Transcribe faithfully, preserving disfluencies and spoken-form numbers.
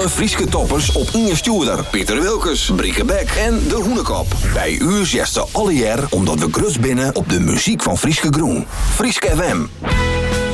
Alle Frieske toppers op Inge Stuurder, Pieter Wilkes, Brieke Beck en De Hoenekop. Bij u zegt ze alle jaar omdat we grus binnen op de muziek van Frieske Groen. Frieske F M.